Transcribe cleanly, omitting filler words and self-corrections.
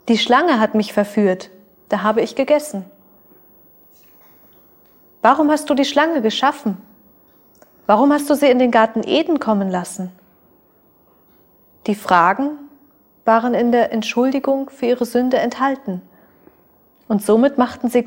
Die Schlange hat mich verführt, da habe ich gegessen. Warum hast du die Schlange geschaffen? Warum hast du sie in den Garten Eden kommen lassen? Die Fragen waren in der Entschuldigung für ihre Sünde enthalten. Und somit machten sie